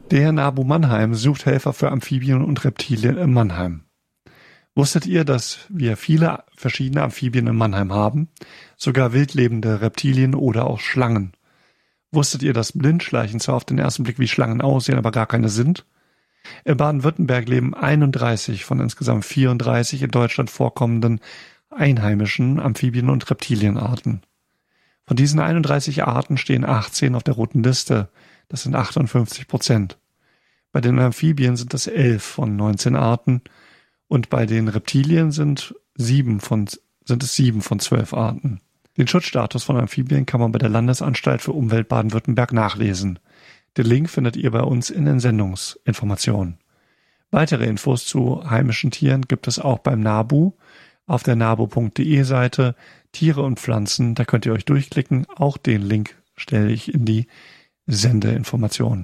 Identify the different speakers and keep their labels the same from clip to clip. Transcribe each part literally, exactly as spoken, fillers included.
Speaker 1: Der NABU Mannheim sucht Helfer für Amphibien und Reptilien in Mannheim. Wusstet ihr, dass wir viele verschiedene Amphibien in Mannheim haben? Sogar wildlebende Reptilien oder auch Schlangen. Wusstet ihr, dass Blindschleichen zwar auf den ersten Blick wie Schlangen aussehen, aber gar keine sind? In Baden-Württemberg leben einunddreißig von insgesamt vierunddreißig in Deutschland vorkommenden einheimischen Amphibien- und Reptilienarten. Von diesen einunddreißig Arten stehen achtzehn auf der roten Liste. Das sind achtundfünfzig Prozent. Bei den Amphibien sind es elf von neunzehn Arten und bei den Reptilien sind sieben von, sind es sieben von zwölf Arten. Den Schutzstatus von Amphibien kann man bei der Landesanstalt für Umwelt Baden-Württemberg nachlesen. Den Link findet ihr bei uns in den Sendungsinformationen. Weitere Infos zu heimischen Tieren gibt es auch beim NABU auf der nabu punkt de Seite Tiere und Pflanzen. Da könnt ihr euch durchklicken. Auch den Link stelle ich in die Sendeinformationen.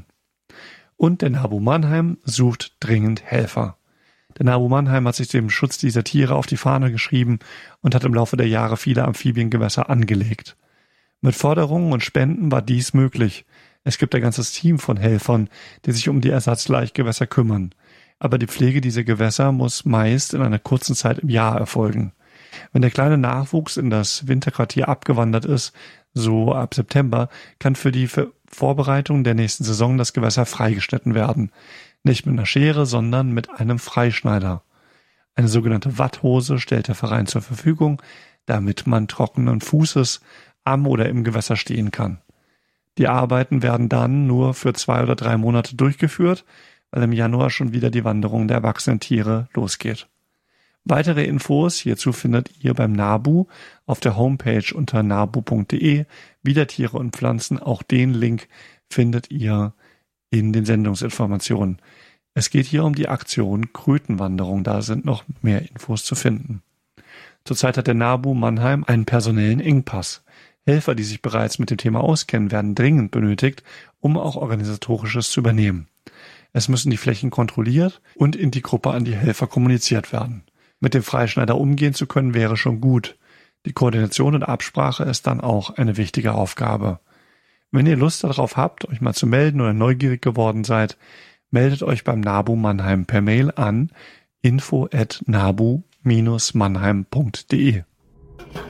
Speaker 1: Und der NABU Mannheim sucht dringend Helfer. Der NABU Mannheim hat sich dem Schutz dieser Tiere auf die Fahne geschrieben und hat im Laufe der Jahre viele Amphibiengewässer angelegt. Mit Forderungen und Spenden war dies möglich. Es gibt ein ganzes Team von Helfern, die sich um die Ersatzlaichgewässer kümmern. Aber die Pflege dieser Gewässer muss meist in einer kurzen Zeit im Jahr erfolgen. Wenn der kleine Nachwuchs in das Winterquartier abgewandert ist, so ab September, kann für die Vorbereitung der nächsten Saison das Gewässer freigeschnitten werden. Nicht mit einer Schere, sondern mit einem Freischneider. Eine sogenannte Watthose stellt der Verein zur Verfügung, damit man trockenen Fußes am oder im Gewässer stehen kann. Die Arbeiten werden dann nur für zwei oder drei Monate durchgeführt, weil im Januar schon wieder die Wanderung der erwachsenen Tiere losgeht. Weitere Infos hierzu findet ihr beim NABU auf der Homepage unter nabu punkt de, wieder Tiere und Pflanzen. Auch den Link findet ihr in den Sendungsinformationen. Es geht hier um die Aktion Krötenwanderung, da sind noch mehr Infos zu finden. Zurzeit hat der NABU Mannheim einen personellen Engpass. Helfer, die sich bereits mit dem Thema auskennen, werden dringend benötigt, um auch Organisatorisches zu übernehmen. Es müssen die Flächen kontrolliert und in die Gruppe an die Helfer kommuniziert werden. Mit dem Freischneider umgehen zu können, wäre schon gut. Die Koordination und Absprache ist dann auch eine wichtige Aufgabe. Wenn ihr Lust darauf habt, euch mal zu melden oder neugierig geworden seid, meldet euch beim NABU Mannheim per Mail an info at nabu dash mannheim punkt de.